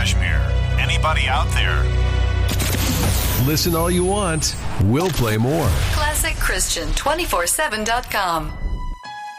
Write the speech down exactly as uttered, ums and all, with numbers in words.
Kashmir. Anybody out there? Listen all you want. We'll play more. Classic Christian two forty-seven dot com.